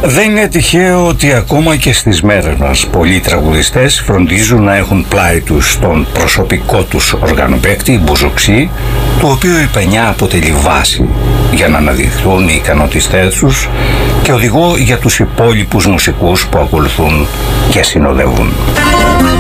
Δεν είναι τυχαίο ότι ακόμα και στις μέρες μας πολλοί τραγουδιστές φροντίζουν να έχουν πλάι τους τον προσωπικό τους οργανοπαίκτη, μπουζουξή, του οποίου η πενιά αποτελεί βάση για να αναδειχθούν οι ικανότητές τους και οδηγό για τους υπόλοιπους μουσικούς που ακολουθούν και συνοδεύουν.